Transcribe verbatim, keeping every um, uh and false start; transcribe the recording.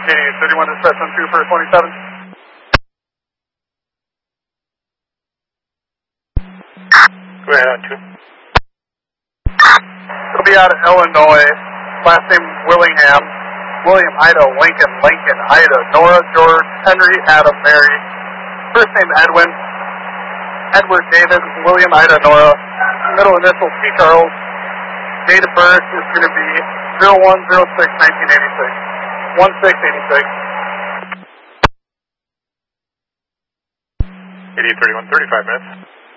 Katie thirty-one dispatch on two for twenty-seven. Go ahead on two. It'll be out of Illinois. Last name Willingham. William Ida Lincoln Lincoln Ida Nora George Henry Adam Mary. First name Edwin. Edward David William Ida Nora. Middle initial T Charles. Date of birth is going to be zero one zero six nineteen eighty-six. one six eighty-six. eighty-eight thirty-one, thirty-five minutes.